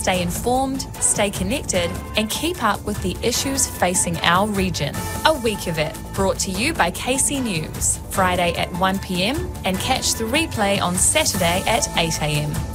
stay informed, stay connected, and keep up with the issues facing our region. A week of it, brought to you by KC News, Friday at 1 p.m, and catch the replay on Saturday at 8 a.m.